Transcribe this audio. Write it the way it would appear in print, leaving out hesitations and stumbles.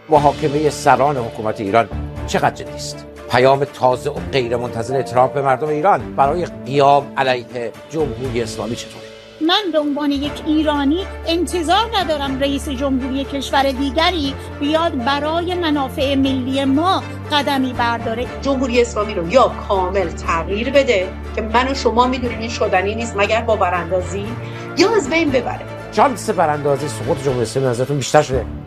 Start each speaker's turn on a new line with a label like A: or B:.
A: محاکمه سران حکومت ایران چقدر جدی است؟ پیام تازه و غیر منتظر ترامپ به مردم ایران برای قیام علیه جمهوری اسلامی چطور؟
B: من به عنوان یک ایرانی انتظار ندارم رئیس جمهوری کشور دیگری بیاد برای منافع ملی ما قدمی برداره.
C: جمهوری اسلامی رو یا کامل تغییر بده که من و شما میدونیم این شدنی نیست مگر با براندازی، یا از بین ببره.
A: شانس براندازی سقوط جمهوری اسلامی نظرتون بیشتر شده؟